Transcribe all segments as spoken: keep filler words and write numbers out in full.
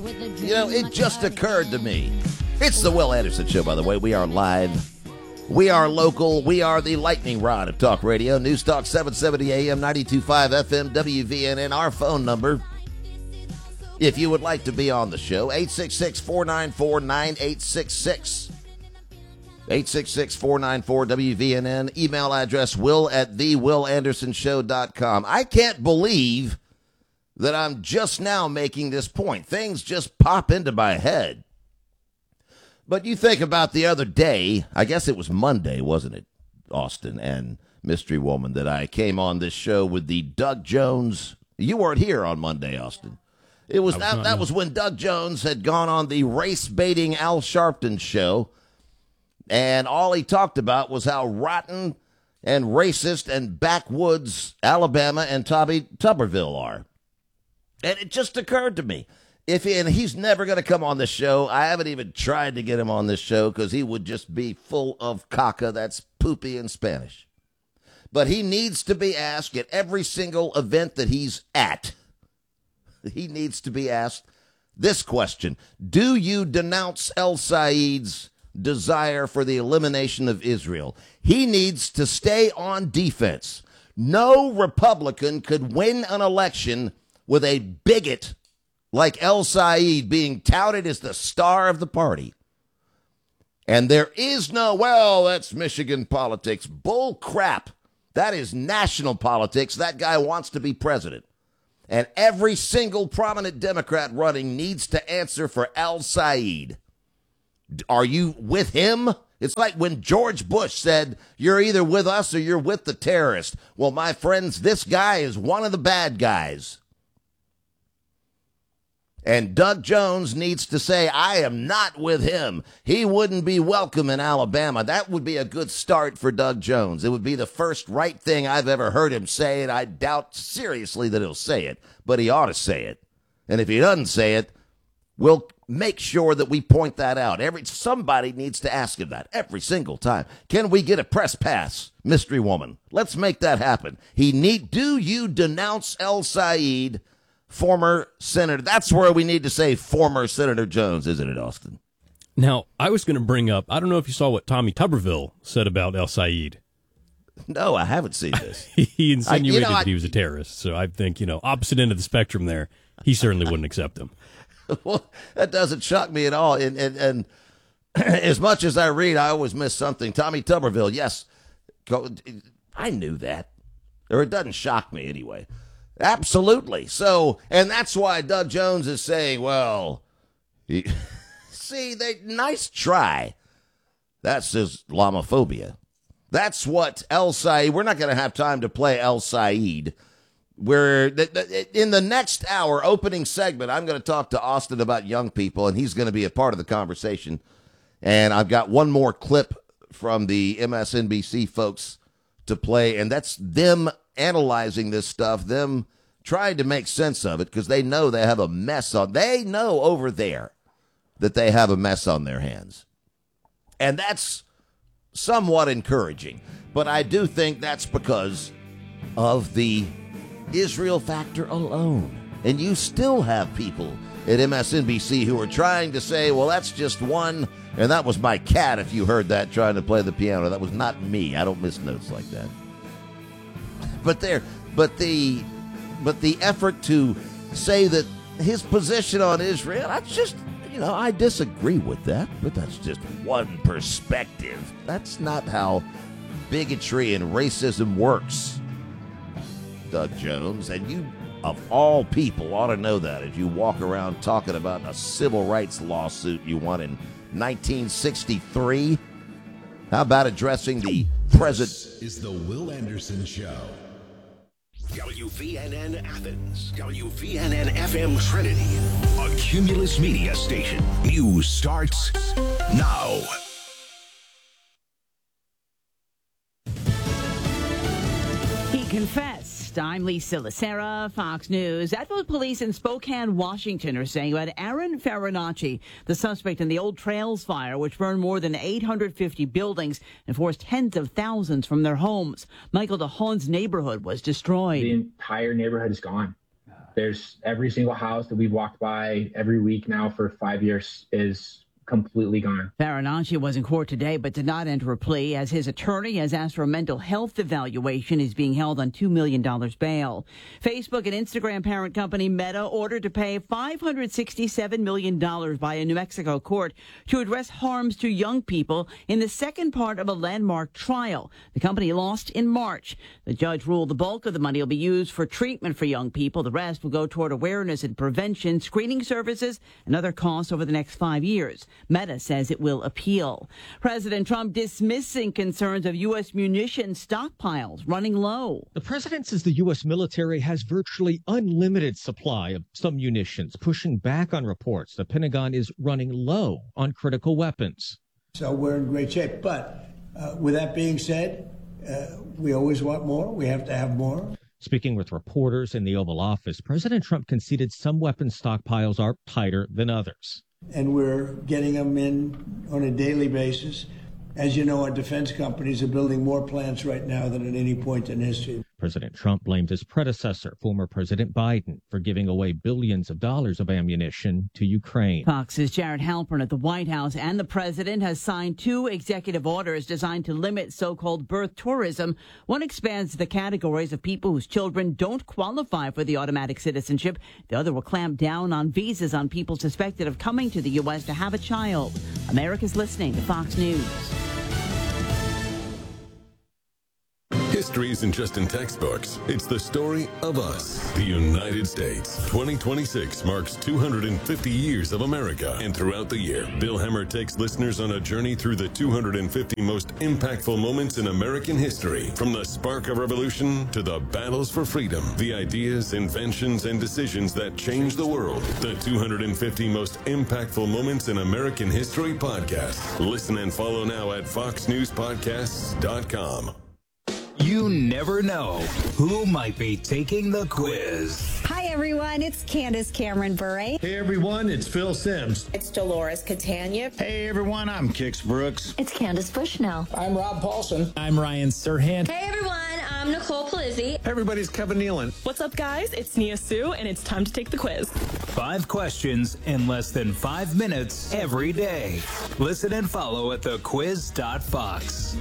You know, it just occurred to me. It's the Will Anderson Show, by the way. We are live. We are local. We are the lightning rod of talk radio. News Talk seven seventy A M, ninety-two point five F M, W V N N. Our phone number, if you would like to be on the show, eight six six, four nine four, nine eight six six. eight six six, four nine four, W V N N. Email address, will at the will anderson show dot com. I can't believe that I'm just now making this point. Things just pop into my head. But you think about the other day, I guess it was Monday, wasn't it, Austin and Mystery Woman, that I came on this show with the Doug Jones. You weren't here on Monday, Austin. It was, was that, that was when Doug Jones had gone on the race-baiting Al Sharpton show, and all he talked about was how rotten and racist and backwoods Alabama and Tommy Tuberville are. And it just occurred to me. If he, and he's never going to come on this show. I haven't even tried to get him on this show because he would just be full of caca. That's poopy in Spanish. But he needs to be asked at every single event that he's at. He needs to be asked this question. Do you denounce El Said's desire for the elimination of Israel? He needs to stay on defense. No Republican could win an election with a bigot like El Said being touted as the star of the party. And there is no, well, that's Michigan politics. Bull crap. That is national politics. That guy wants to be president. And every single prominent Democrat running needs to answer for El Said. Are you with him? It's like when George Bush said, you're either with us or you're with the terrorists. Well, my friends, this guy is one of the bad guys. And Doug Jones needs to say, I am not with him. He wouldn't be welcome in Alabama. That would be a good start for Doug Jones. It would be the first right thing I've ever heard him say, and I doubt seriously that he'll say it, but he ought to say it. And if he doesn't say it, we'll make sure that we point that out. Every somebody needs to ask him that every single time. Can we get a press pass, Mystery Woman? Let's make that happen. He need. Do you denounce El Said, former senator? That's where we need to say former Senator Jones, isn't it, Austin? Now, I was going to bring up, I don't know if you saw what Tommy Tuberville said about El Said. No, I haven't seen this. He insinuated I, you know, that he was a terrorist. So I think, you know, opposite end of the spectrum there, he certainly wouldn't accept him. Well, that doesn't shock me at all. And, and, and as much as I read, I always miss something. Tommy Tuberville, yes, I knew that. Or it doesn't shock me anyway. Absolutely. So, and that's why Doug Jones is saying, well, he, see, they nice try. That's Islamophobia. That's what El Said, we're not going to have time to play El Said. We're, in the next hour, opening segment, I'm going to talk to Austin about young people, and he's going to be a part of the conversation. And I've got one more clip from the M S N B C folks to play, and that's them analyzing this stuff, them trying to make sense of it, because they know they have a mess on, they know over there that they have a mess on their hands. And that's somewhat encouraging. But I do think that's because of the Israel factor alone. And you still have people at M S N B C who are trying to say, well, that's just one, and that was my cat, if you heard that, trying to play the piano. That was not me. I don't miss notes like that. But there, but the, but the effort to say that his position on Israel, that's just, you know, I disagree with that, but that's just one perspective. That's not how bigotry and racism works, Doug Jones. And you, of all people, ought to know that as you walk around talking about a civil rights lawsuit you won in nineteen sixty-three. How about addressing the present? This is the Will Anderson Show. W V N N Athens, W V N N F M Trinity, a Cumulus Media station. News starts now. He confessed. I'm Lisa Lacera, Fox News. That's what police in Spokane, Washington are saying about Aaron Farinacci, the suspect in the Old Trails fire, which burned more than eight hundred fifty buildings and forced tens of thousands from their homes. Michael DeHaan's neighborhood was destroyed. The entire neighborhood is gone. There's every single house that we've walked by every week now for five years is completely gone. Farinacci was in court today but did not enter a plea as his attorney has asked for a mental health evaluation. He's being held on two million dollars bail. Facebook and Instagram parent company Meta ordered to pay five hundred sixty-seven million dollars by a New Mexico court to address harms to young people in the second part of a landmark trial. The company lost in March. The judge ruled the bulk of the money will be used for treatment for young people. The rest will go toward awareness and prevention, screening services, and other costs over the next five years. Meta says it will appeal. President Trump dismissing concerns of U S munitions stockpiles running low. The president says the U S military has virtually unlimited supply of some munitions, pushing back on reports the Pentagon is running low on critical weapons. So we're in great shape. But uh, with that being said, uh, we always want more. We have to have more. Speaking with reporters in the Oval Office, President Trump conceded some weapons stockpiles are tighter than others. And we're getting them in on a daily basis. As you know, our defense companies are building more plants right now than at any point in history. President Trump blamed his predecessor, former President Biden, for giving away billions of dollars of ammunition to Ukraine. Fox's Jared Halpern at the White House and the president has signed two executive orders designed to limit so-called birth tourism. One expands the categories of people whose children don't qualify for the automatic citizenship. The other will clamp down on visas on people suspected of coming to the U S to have a child. America's listening to Fox News. History isn't just in textbooks. It's the story of us, the United States. twenty twenty-six marks two hundred fifty years of America. And throughout the year, Bill Hemmer takes listeners on a journey through the two hundred fifty most impactful moments in American history. From the spark of revolution to the battles for freedom, the ideas, inventions, and decisions that changed the world. The two hundred fifty most impactful moments in American history podcast. Listen and follow now at fox news podcasts dot com. You never know who might be taking the quiz. Hi, everyone. It's Candace Cameron Bure. Hey, everyone. It's Phil Sims. It's Dolores Catania. Hey, everyone. I'm Kix Brooks. It's Candace Bushnell. I'm Rob Paulson. I'm Ryan Serhant. Hey, everyone. I'm Nicole Palizzi. Hey, everybody. It's Kevin Nealon. What's up, guys? It's Nia Sue, and it's time to take the quiz. Five questions in less than five minutes every day. Listen and follow at the quiz dot fox.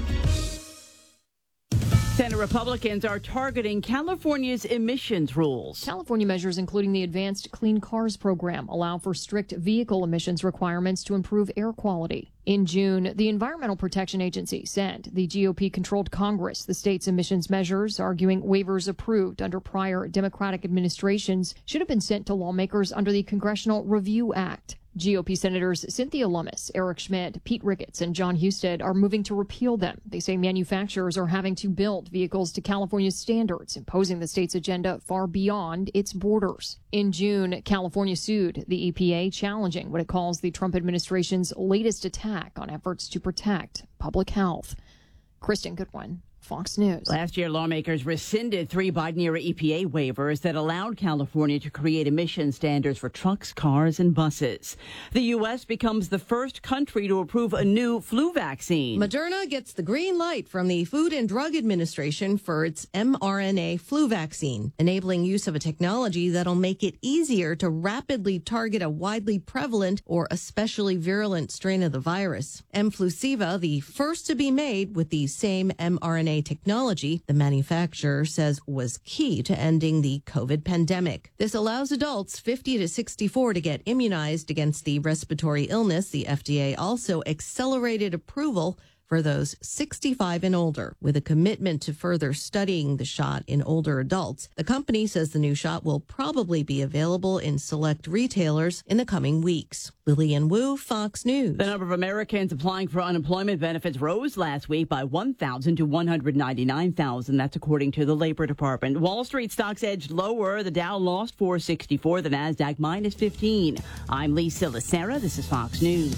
Senate Republicans are targeting California's emissions rules. California measures, including the Advanced Clean Cars program, allow for strict vehicle emissions requirements to improve air quality. In June, the Environmental Protection Agency sent the G O P-controlled Congress the state's emissions measures, arguing waivers approved under prior Democratic administrations should have been sent to lawmakers under the Congressional Review Act. G O P Senators Cynthia Lummis, Eric Schmidt, Pete Ricketts, and John Husted are moving to repeal them. They say manufacturers are having to build vehicles to California's standards, imposing the state's agenda far beyond its borders. In June, California sued the E P A, challenging what it calls the Trump administration's latest attack on efforts to protect public health. Kristen Goodwin, Fox News. Last year, lawmakers rescinded three Biden-era E P A waivers that allowed California to create emission standards for trucks, cars, and buses. The U S becomes the first country to approve a new flu vaccine. Moderna gets the green light from the Food and Drug Administration for its mRNA flu vaccine, enabling use of a technology that'll make it easier to rapidly target a widely prevalent or especially virulent strain of the virus. Mflusiva, the first to be made with the same mRNA technology, the manufacturer says was key to ending the COVID pandemic. This allows adults fifty to sixty-four to get immunized against the respiratory illness. The F D A also accelerated approval for those sixty-five and older, with a commitment to further studying the shot in older adults. The company says the new shot will probably be available in select retailers in the coming weeks. Lillian Wu, Fox News. The number of Americans applying for unemployment benefits rose last week by one thousand to one hundred ninety-nine thousand. That's according to the Labor Department. Wall Street stocks edged lower. The Dow lost four sixty-four. The Nasdaq minus fifteen. I'm Lee Silasera. This is Fox News.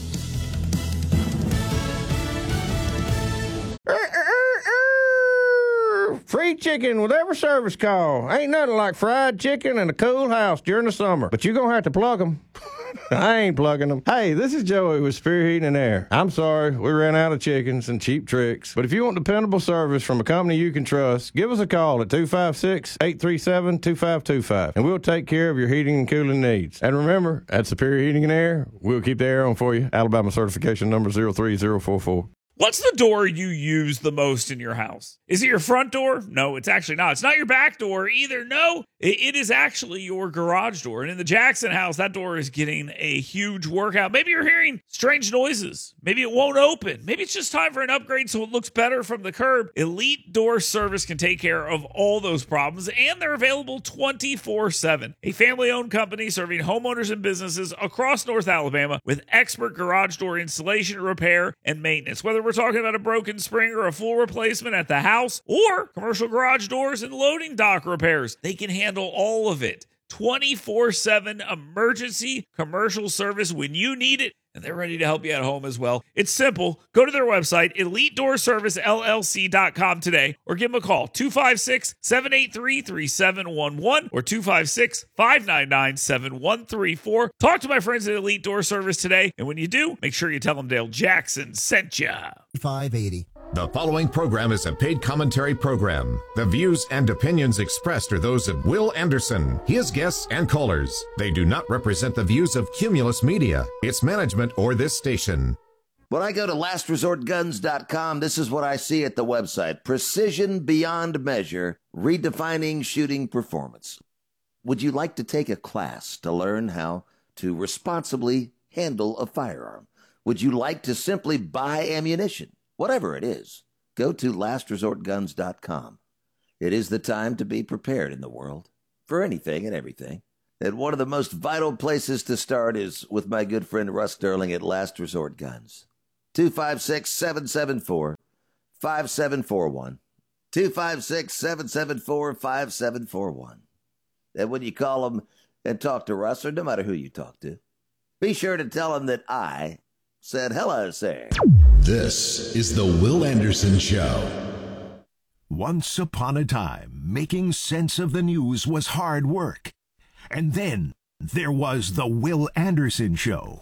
Free chicken with every service call. Ain't nothing like fried chicken and a cool house during the summer. But you're going to have to plug them. I ain't plugging them. Hey, this is Joey with Spear Heating and Air. I'm sorry, we ran out of chickens and cheap tricks. But if you want dependable service from a company you can trust, give us a call at two five six, eight three seven, two five two five, and we'll take care of your heating and cooling needs. And remember, at Superior Heating and Air, we'll keep the air on for you. Alabama certification number zero three zero four four. What's the door you use the most in your house? Is it your front door? No, it's actually not. It's not your back door either. No, it, it is actually your garage door. And in the Jackson house, that door is getting a huge workout. Maybe you're hearing strange noises. Maybe it won't open. Maybe it's just time for an upgrade so it looks better from the curb. Elite Door Service can take care of all those problems, and they're available twenty-four seven. A family-owned company serving homeowners and businesses across North Alabama with expert garage door installation, repair, and maintenance. Whether we're talking about a broken spring or a full replacement at the house or commercial garage doors and loading dock repairs, they can handle all of it. twenty-four seven emergency commercial service when you need it, and they're ready to help you at home as well. It's simple. Go to their website, elite door service l l c dot com today, or give them a call, two five six, seven eight three, three seven one one or two five six, five nine nine, seven one three four. Talk to my friends at Elite Door Service today, and when you do, make sure you tell them Dale Jackson sent ya. five eighty. The following program is a paid commentary program. The views and opinions expressed are those of Will Anderson, his guests, and callers. They do not represent the views of Cumulus Media, its management, or this station. When I go to last resort guns dot com, this is what I see at the website. Precision beyond measure, redefining shooting performance. Would you like to take a class to learn how to responsibly handle a firearm? Would you like to simply buy ammunition? Whatever it is, go to last resort guns dot com. It is the time to be prepared in the world for anything and everything. And one of the most vital places to start is with my good friend Russ Sterling at Last Resort Guns. two five six, seven seven four, five seven four one. two five six, seven seven four, five seven four one. And when you call him and talk to Russ, or no matter who you talk to, be sure to tell him that I said hello, sir. This is the Will Anderson Show. Once upon a time, making sense of the news was hard work. And then there was the Will Anderson Show.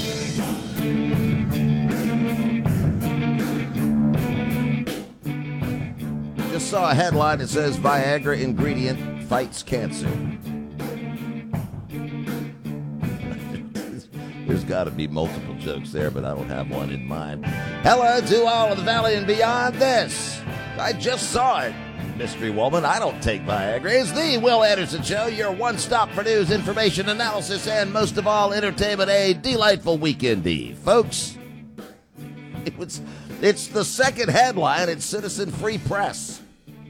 Just saw a headline that says Viagra ingredient fights cancer. There's got to be multiple jokes there, but I don't have one in mind. Hello to all of the Valley and beyond. This, I just saw it, mystery woman. I don't take Viagra. It's the Will Anderson Show, your one-stop for news, information, analysis, and most of all, entertainment. A delightful weekend eve, folks. It was, it's the second headline at Citizen Free Press.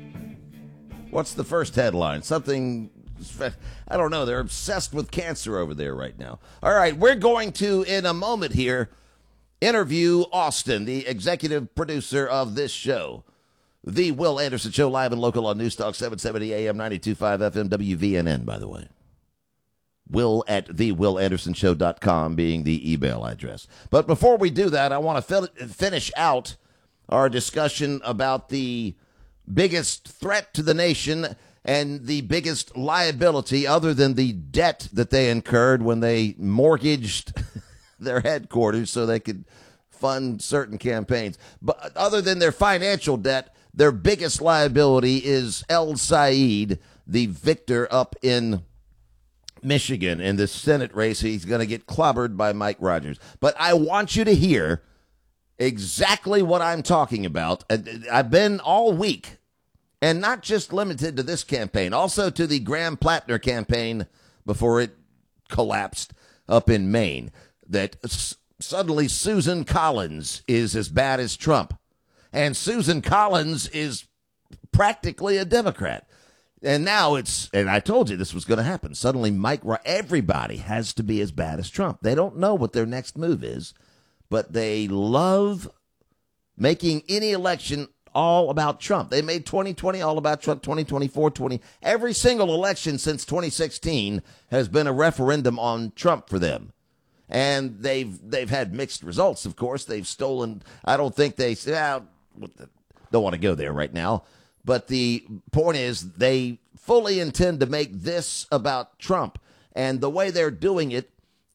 What's the first headline? Something... I don't know. They're obsessed with cancer over there right now. All right, we're going to, in a moment here, interview Austin, the executive producer of this show. The Will Anderson Show, live and local on Newstalk seven seventy A M, ninety-two point five F M, W V N N, by the way. Will at the will anderson show dot com being the email address. But before we do that, I want to fi- finish out our discussion about the biggest threat to the nation and the biggest liability other than the debt that they incurred when they mortgaged their headquarters so they could fund certain campaigns. But other than their financial debt, their biggest liability is El Said, the victor up in Michigan in the Senate race. He's going to get clobbered by Mike Rogers. But I want you to hear exactly what I'm talking about. I've been all week. And not just limited to this campaign, also to the Graham Plattner campaign before it collapsed up in Maine, that s- suddenly Susan Collins is as bad as Trump. And Susan Collins is practically a Democrat. And now it's, and I told you this was going to happen. Suddenly Mike, everybody has to be as bad as Trump. They don't know what their next move is, but they love making any election all about Trump. They made twenty twenty all about Trump, twenty twenty-four, twenty. Every single election since twenty sixteen has been a referendum on Trump for them. And they've they've had mixed results, of course. They've stolen, I don't think they, ah, don't want to go there right now. But the point is they fully intend to make this about Trump. And the way they're doing it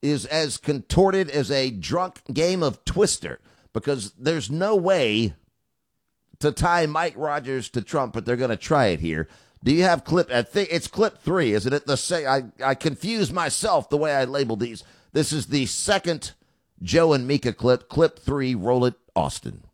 is as contorted as a drunk game of Twister, because there's no way to tie Mike Rogers to Trump, but they're going to try it here. Do you have clip? I think it's clip three, isn't it? The say I I confuse myself the way I labeled these. This is the second Joe and Mika clip. Clip three. Roll it, Austin.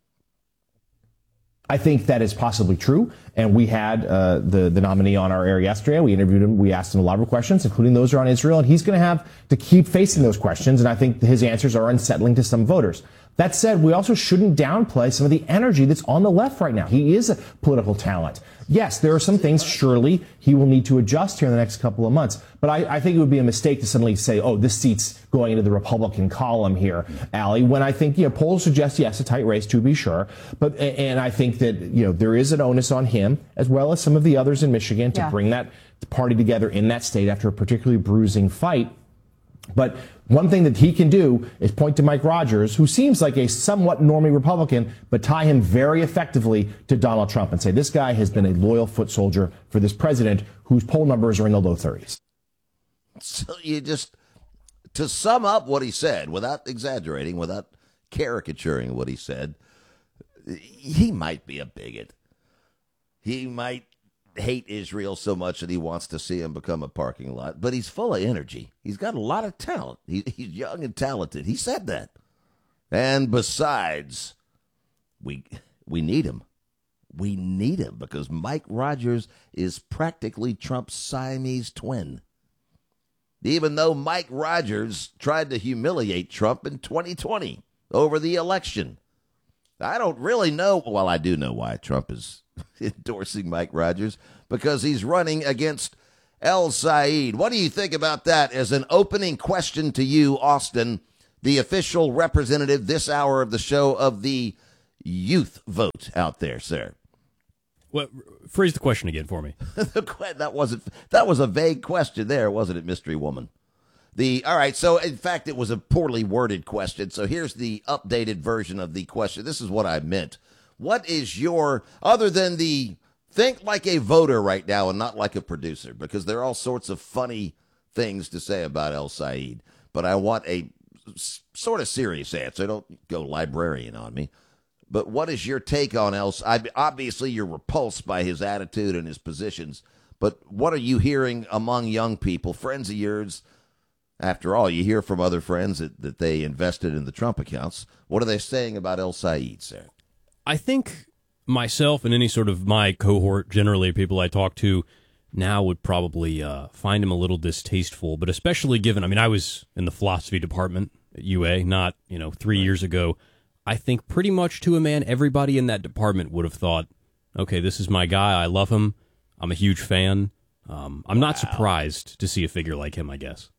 I think that is possibly true. And we had uh, the, the nominee on our air yesterday. We interviewed him. We asked him a lot of questions, including those around Israel. And he's going to have to keep facing those questions. And I think his answers are unsettling to some voters. That said, we also shouldn't downplay some of the energy that's on the left right now. He is a political talent. Yes, there are some things surely he will need to adjust here in the next couple of months. But I, I think it would be a mistake to suddenly say, oh, this seat's going into the Republican column here, Allie, when I think, you know, polls suggest, yes, a tight race to be sure. But, and I think that, you know, there is an onus on him, as well as some of the others in Michigan, to yeah. bring that party together in that state after a particularly bruising fight. But one thing that he can do is point to Mike Rogers, who seems like a somewhat normie Republican, but tie him very effectively to Donald Trump and say, this guy has been a loyal foot soldier for this president whose poll numbers are in the low thirties. So you just, to sum up what he said, without exaggerating, without caricaturing what he said, he might be a bigot. He might hate Israel so much that he wants to see him become a parking lot, but he's full of energy. He's got a lot of talent. He, he's young and talented. He said that. And besides, we we need him. We need him because Mike Rogers is practically Trump's Siamese twin. Even though Mike Rogers tried to humiliate Trump in twenty twenty over the election. I don't really know. Well, I do know why Trump is endorsing Mike Rogers, because he's running against El Said. What do you think about that as an opening question to you, Austin, the official representative this hour of the show of the youth vote out there, sir? Well, phrase the question again for me. that wasn't that was a vague question there, wasn't it, mystery woman? The all right, so in fact it was a poorly worded question. So here's the updated version of the question. This is what I meant. What is your, other than the think like a voter right now and not like a producer, because there are all sorts of funny things to say about El Said, but I want a s- sort of serious answer. Don't go librarian on me. But what is your take on El Said? Obviously, you're repulsed by his attitude and his positions, but what are you hearing among young people, friends of yours? After all, you hear from other friends that, that they invested in the Trump accounts. What are they saying about El Said, sir? I think myself and any sort of my cohort, generally people I talk to now, would probably uh, find him a little distasteful, but especially given, I mean, I was in the philosophy department at U A not, you know, three right. years ago. I think pretty much to a man, everybody in that department would have thought, okay, this is my guy. I love him. I'm a huge fan. Um, I'm wow. not surprised to see a figure like him, I guess.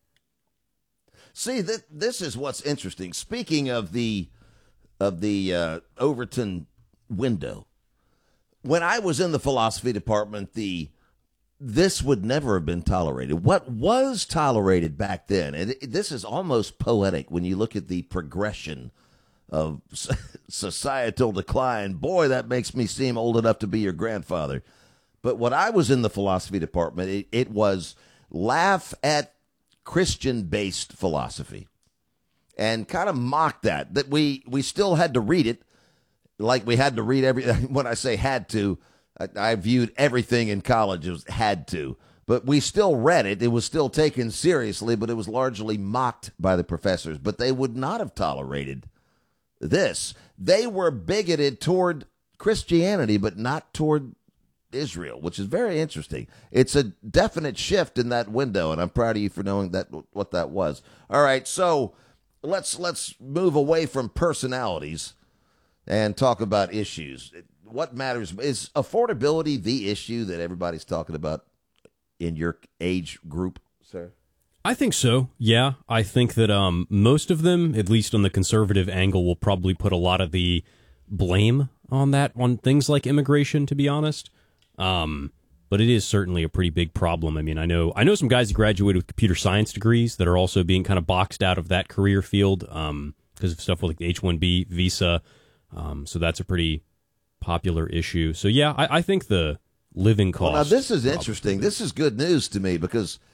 See, th- this is what's interesting. Speaking of the of the uh, Overton window, when I was in the philosophy department, the this would never have been tolerated. What was tolerated back then, and it, this is almost poetic when you look at the progression of societal decline. Boy, that makes me seem old enough to be your grandfather. But when I was in the philosophy department, it, it was laugh at Christian-based philosophy and kind of mock that, that we, we still had to read it like we had to read every, when I say had to, I, I viewed everything in college as had to, but we still read it. It was still taken seriously, but it was largely mocked by the professors, but they would not have tolerated this. They were bigoted toward Christianity, but not toward Israel, which is very interesting. It's a definite shift in that window, and I'm proud of you for knowing that what that was. All right, so let's let's move away from personalities and talk about issues. What matters is affordability the issue that everybody's talking about in your age group, sir? I think so. Yeah, I think that um, most of them, at least on the conservative angle, will probably put a lot of the blame on that, on things like immigration, to be honest. Um, but it is certainly a pretty big problem. I mean, I know I know some guys who graduated with computer science degrees that are also being kind of boxed out of that career field um, because of stuff with like the H one B visa. Um, so that's a pretty popular issue. So, yeah, I, I think the living cost. Well, now, this is interesting. This is good news to me because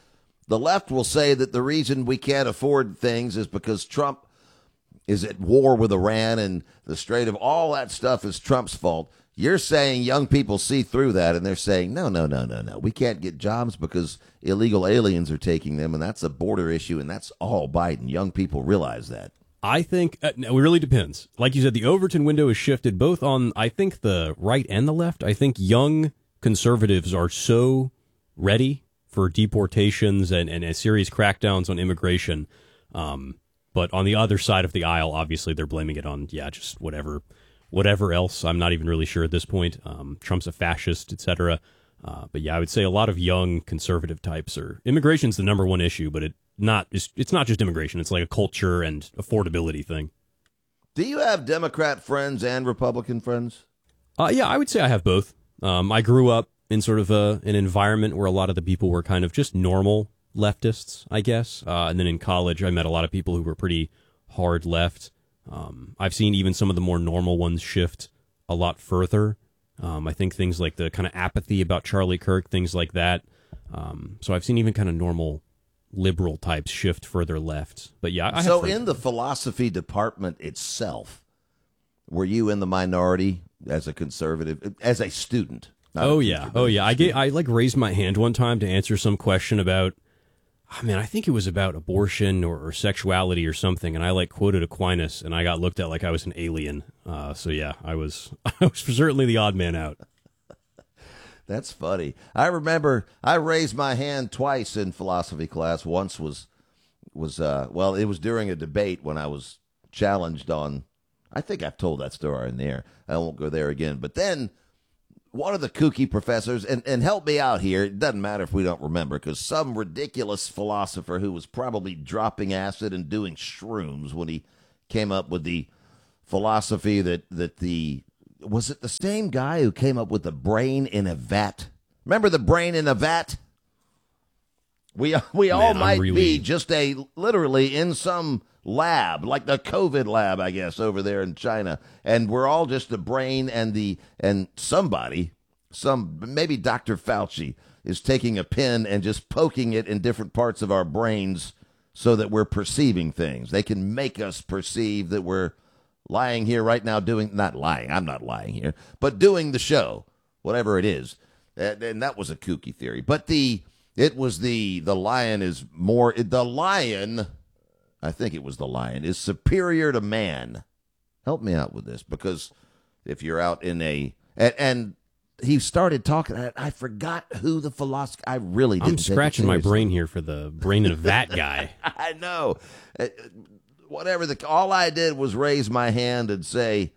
The left will say that the reason we can't afford things is because Trump is at war with Iran and the Strait of all that stuff is Trump's fault. You're saying young people see through that and they're saying, no, no, no, no, no. We can't get jobs because illegal aliens are taking them, and that's a border issue, and that's all Biden. Young people realize that. I think uh, it really depends. Like you said, the Overton window is shifted both on, I think, the right and the left. I think young conservatives are so ready for deportations and, and serious crackdowns on immigration. Um, but on the other side of the aisle, obviously, they're blaming it on, yeah, just whatever whatever else. I'm not even really sure at this point. Um, Trump's a fascist, et cetera. Uh, but yeah, I would say a lot of young conservative types are, immigration's the number one issue, but it not it's, it's not just immigration. It's like a culture and affordability thing. Do you have Democrat friends and Republican friends? Uh, yeah, I would say I have both. Um, I grew up in sort of a, an environment where a lot of the people were kind of just normal leftists, I guess. Uh, and then in college, I met a lot of people who were pretty hard left. Um, I've seen even some of the more normal ones shift a lot further. Um, I think things like the kind of apathy about Charlie Kirk, things like that. Um, so I've seen even kind of normal liberal types shift further left. But yeah, I so have in the philosophy department itself, were you in the minority as a conservative, as a student? Oh yeah, oh yeah. I get, I like raised my hand one time to answer some question about, I mean, I think it was about abortion or, or sexuality or something, and I like quoted Aquinas, and I got looked at like I was an alien. Uh, so yeah, I was I was certainly the odd man out. That's funny. I remember I raised my hand twice in philosophy class. Once was was uh, well, it was during a debate when I was challenged on. I think I've told that story in there. I won't go there again. But then one of the kooky professors, and, and help me out here, it doesn't matter if we don't remember, because some ridiculous philosopher who was probably dropping acid and doing shrooms when he came up with the philosophy that, that the, was it the same guy who came up with the brain in a vat? Remember the brain in a vat? We, we all Man, might really... be just a, literally in some lab, like the COVID lab, I guess, over there in China. And we're all just the brain and the, and somebody, some, maybe Doctor Fauci is taking a pen and just poking it in different parts of our brains so that we're perceiving things. They can make us perceive that we're lying here right now doing, not lying, I'm not lying here, but doing the show, whatever it is. And, and that was a kooky theory. But the, it was the, the lion is more, the lion, I think it was the lion, is superior to man. Help me out with this, because if you're out in a, and, and he started talking, I, I forgot who the philosopher, I really didn't I'm scratching my brain here for the brain in a vat guy. I know. Uh, whatever the, all I did was raise my hand and say,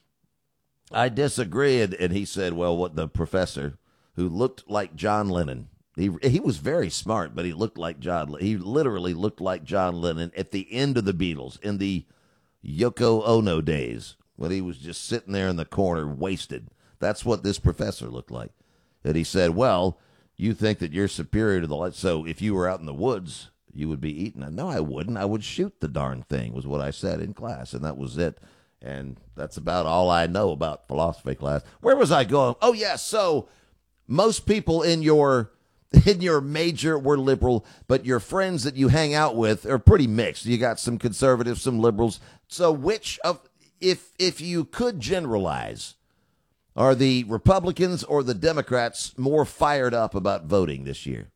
I disagree. And, and he said, well, what the professor who looked like John Lennon, He he was very smart, but he looked like John. He literally looked like John Lennon at the end of the Beatles in the Yoko Ono days when he was just sitting there in the corner, wasted. That's what this professor looked like. And he said, "Well, you think that you're superior to the light, so if you were out in the woods, you would be eaten." No, I wouldn't. I would shoot the darn thing. Was what I said in class, and that was it. And that's about all I know about philosophy class. Where was I going? Oh yes. So most people in your in your major were liberal, but your friends that you hang out with are pretty mixed. You got some conservatives, some liberals. So which of, if if you could generalize, are the Republicans or the Democrats more fired up about voting this year?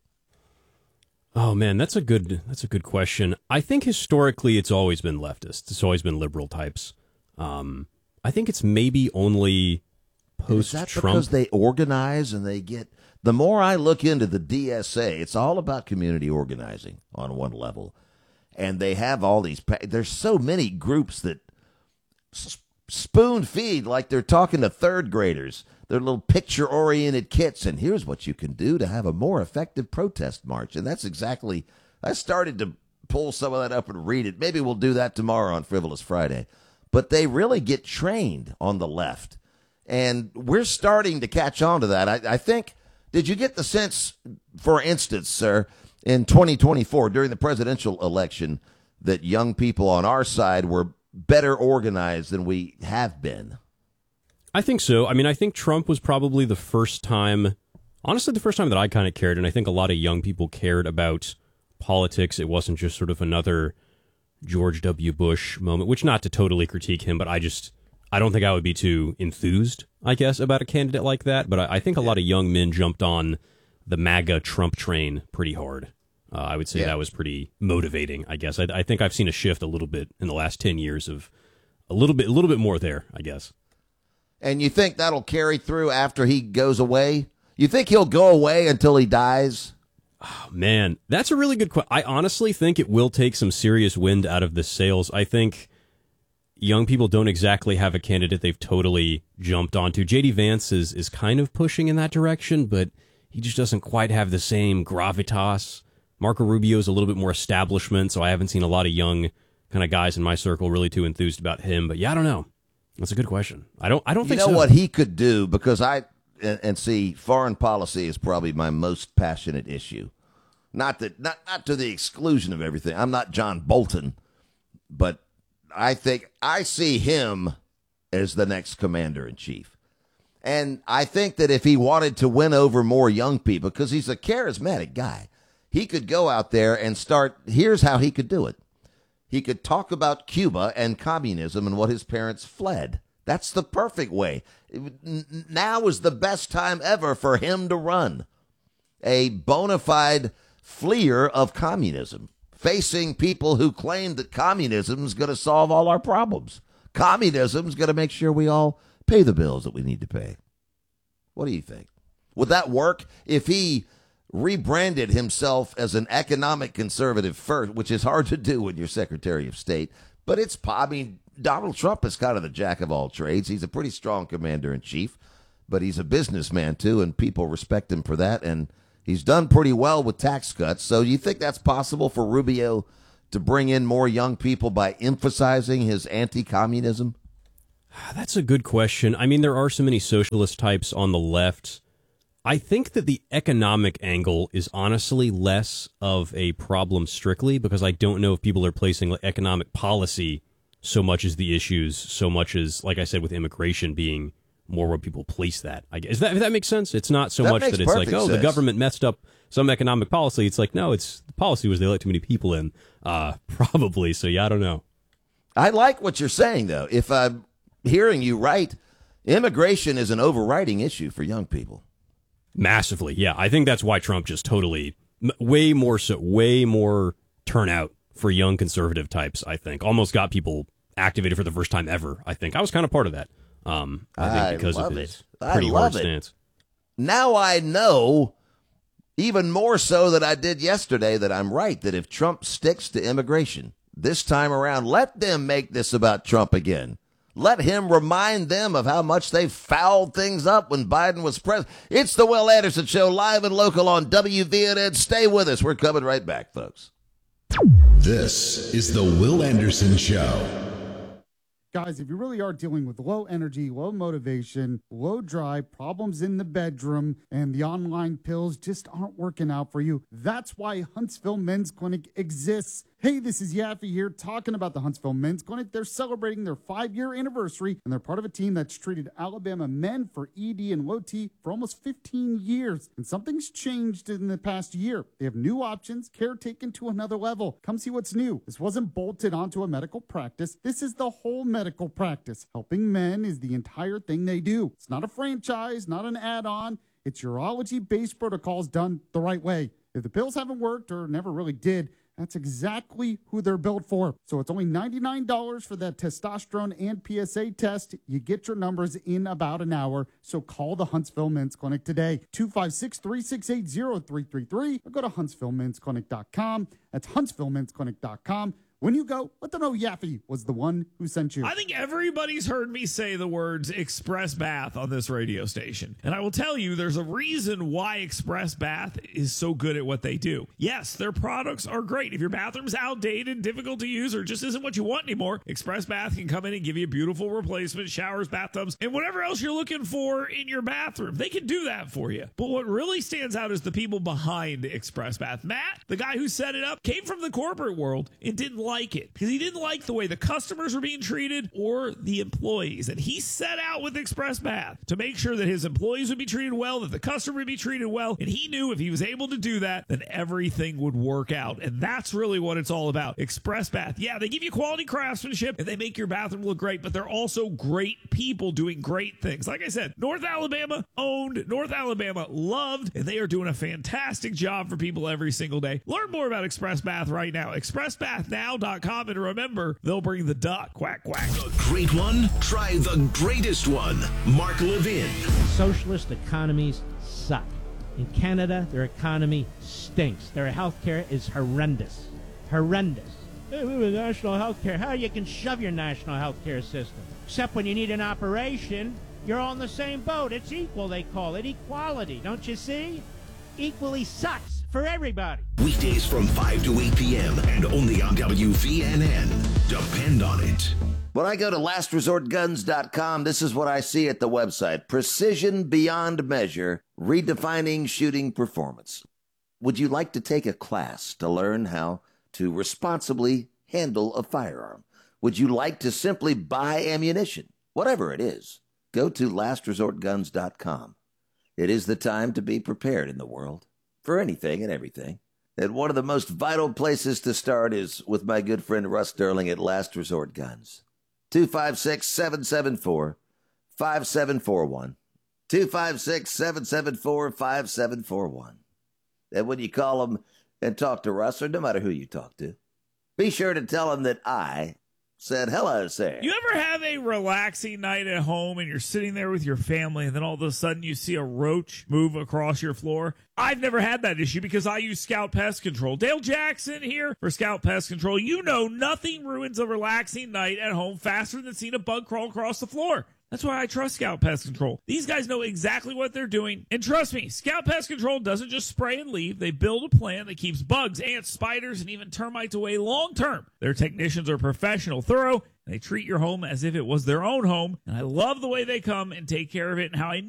Oh man, that's a good that's a good question. I think historically it's always been leftists. It's always been liberal types. Um, I think it's maybe only post-Trump. Is that because they organize and they get... The more I look into the D S A, it's all about community organizing on one level. And they have all these, there's so many groups that spoon feed like they're talking to third graders. They're little picture-oriented kits, and here's what you can do to have a more effective protest march. And that's exactly, I started to pull some of that up and read it. Maybe we'll do that tomorrow on Frivolous Friday. But they really get trained on the left. And we're starting to catch on to that. I, I think... Did you get the sense, for instance, sir, in twenty twenty-four, during the presidential election, that young people on our side were better organized than we have been? I think so. I mean, I think Trump was probably the first time, honestly, the first time that I kind of cared, and I think a lot of young people cared about politics. It wasn't just sort of another George W. Bush moment, which not to totally critique him, but I just, I don't think I would be too enthused, I guess, about a candidate like that. But I, I think a lot of young men jumped on the MAGA Trump train pretty hard. Uh, I would say yeah. that was pretty motivating, I guess. I, I think I've seen a shift a little bit in the last ten years of a little bit, a little bit more there, I guess. And you think that'll carry through after he goes away? You think he'll go away until he dies? Oh, man, that's a really good question. I honestly think it will take some serious wind out of the sails. I think young people don't exactly have a candidate they've totally jumped onto. J D Vance is, is kind of pushing in that direction, but he just doesn't quite have the same gravitas. Marco Rubio is a little bit more establishment, so I haven't seen a lot of young kind of guys in my circle really too enthused about him. But yeah, I don't know. That's a good question. I don't. I don't you think. You know so. what he could do, because I and, and see foreign policy is probably my most passionate issue. Not that not not to the exclusion of everything. I'm not John Bolton, but I think I see him as the next commander in chief. And I think that if he wanted to win over more young people, because he's a charismatic guy, he could go out there and start. Here's how he could do it. He could talk about Cuba and communism and what his parents fled. That's the perfect way. Now is the best time ever for him to run. A bona fide fleer of communism, facing people who claim that communism is going to solve all our problems. Communism is going to make sure we all pay the bills that we need to pay. What do you think? Would that work if he rebranded himself as an economic conservative first, which is hard to do when you're Secretary of State? But it's, I mean, Donald Trump is kind of the jack of all trades. He's a pretty strong commander in chief, but he's a businessman too, and people respect him for that. And he's done pretty well with tax cuts. So you think that's possible for Rubio to bring in more young people by emphasizing his anti-communism? That's a good question. I mean, there are so many socialist types on the left. I think that the economic angle is honestly less of a problem strictly, because I don't know if people are placing economic policy so much as the issues, so much as, like I said, with immigration being more where people place that. I guess. Is that, if that makes sense? It's not so that much that it's like, oh, sense. the government messed up some economic policy. It's like, no, it's the policy was they let too many people in, uh, probably. So, yeah, I don't know. I like what you're saying, though. If I'm hearing you right, immigration is an overriding issue for young people. Massively, yeah. I think that's why Trump just totally, way more so, way more turnout for young conservative types, I think. Almost got people activated for the first time ever, I think. I was kind of part of that. Um, I think I because love of his it. pretty I love hard it. stance. Now I know, even more so than I did yesterday, that I'm right, that if Trump sticks to immigration this time around, let them make this about Trump again. Let him remind them of how much they fouled things up when Biden was president. It's the Will Anderson Show, live and local on W V N N. Stay with us. We're coming right back, folks. This is the Will Anderson Show. Guys, if you really are dealing with low energy, low motivation, low drive, problems in the bedroom, and the online pills just aren't working out for you, that's why Huntsville Men's Clinic exists. Hey, this is Yaffe here talking about the Huntsville Men's Clinic. They're celebrating their five-year anniversary, and they're part of a team that's treated Alabama men for E D and low T for almost fifteen years. And something's changed in the past year. They have new options, care taken to another level. Come see what's new. This wasn't bolted onto a medical practice. This is the whole medical practice. Helping men is the entire thing they do. It's not a franchise, not an add-on. It's urology-based protocols done the right way. If the pills haven't worked or never really did, that's exactly who they're built for. So it's only ninety-nine dollars for that testosterone and P S A test. You get your numbers in about an hour. So call the Huntsville Men's Clinic today. two five six, three six eight, zero three three three or go to huntsville men's clinic dot com. That's huntsville men's clinic dot com. When you go, let them know Yaffe was the one who sent you. I think everybody's heard me say the words Express Bath on this radio station. And I will tell you, there's a reason why Express Bath is so good at what they do. Yes, their products are great. If your bathroom's outdated, difficult to use, or just isn't what you want anymore, Express Bath can come in and give you a beautiful replacement, showers, bathtubs, and whatever else you're looking for in your bathroom. They can do that for you. But what really stands out is the people behind Express Bath. Matt, the guy who set it up, came from the corporate world and didn't like it because he didn't like the way the customers were being treated or the employees. And he set out with Express Bath to make sure that his employees would be treated well, that the customer would be treated well. And he knew if he was able to do that, then everything would work out. And that's really what it's all about. Express Bath. Yeah, they give you quality craftsmanship and they make your bathroom look great, but they're also great people doing great things. Like I said, North Alabama owned, North Alabama loved, and they are doing a fantastic job for people every single day. Learn more about Express Bath right now. express bath now dot com, and remember, they'll bring the duck. Quack, quack. The great one? Try the greatest one. Mark Levin. Socialist economies suck. In Canada, their economy stinks. Their health care is horrendous. Horrendous. Hey, we have a national health care. How you can shove your national health care system? Except when you need an operation, you're all in the same boat. It's equal, they call it. Equality, don't you see? Equally sucks for everybody. Weekdays from five to eight p.m. and only on W V N N. Depend on it. When I go to last resort guns dot com, this is what I see at the website. Precision beyond measure, redefining shooting performance. Would you like to take a class to learn how to responsibly handle a firearm? Would you like to simply buy ammunition? Whatever it is, go to last resort guns dot com. It is the time to be prepared in the world for anything and everything. And one of the most vital places to start is with my good friend Russ Sterling at Last Resort Guns. two five six, seven seven four, five seven four one. two five six, seven seven four, five seven four one. And when you call him and talk to Russ, or no matter who you talk to, be sure to tell him that I said hello, sir. You ever have a relaxing night at home and you're sitting there with your family and then all of a sudden you see a roach move across your floor? I've never had that issue because I use Scout Pest Control. Dale Jackson here for Scout Pest Control. You know nothing ruins a relaxing night at home faster than seeing a bug crawl across the floor. That's why I trust Scout Pest Control. These guys know exactly what they're doing. And trust me, Scout Pest Control doesn't just spray and leave. They build a plan that keeps bugs, ants, spiders, and even termites away long term. Their technicians are professional, thorough, and they treat your home as if it was their own home. And I love the way they come and take care of it and how I